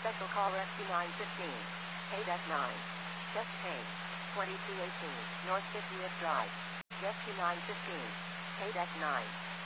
Special call Rescue 915. KDEC 9. Chest pain. 2218 North 50th Drive. Rescue 915. KDEC 9.